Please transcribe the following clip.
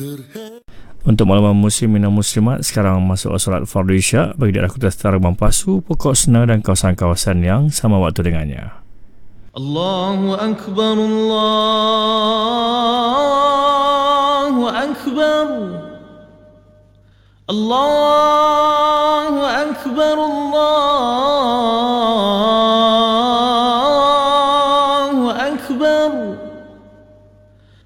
Untuk makluman muslimin dan muslimat, sekarang masuk solat fardu isyak bagi daerah Kuta Setara Mampasu, Pokok Sena dan kawasan-kawasan yang sama waktu dengannya. Allahu Akbar, Allahu Akbar, Allahu Akbar, Allah